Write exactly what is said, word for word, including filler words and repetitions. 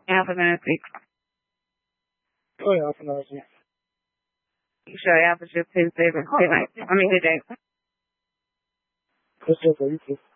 Half an hour, please. Oh, yeah, half an hour, yeah. You sure half a shift Tuesday, but I mean today. Yes, yes, you too.